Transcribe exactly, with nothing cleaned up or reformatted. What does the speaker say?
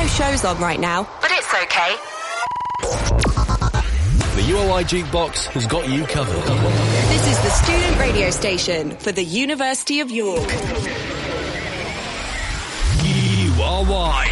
no shows on right now, but it's okay. The U O I Jukebox has got you covered. This is the student radio station for the University of York. U O I.